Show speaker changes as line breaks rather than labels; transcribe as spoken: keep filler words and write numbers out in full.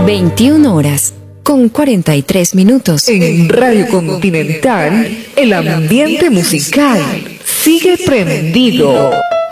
veintiuna horas con cuarenta y tres minutos.
En Radio Continental, el ambiente musical sigue prendido.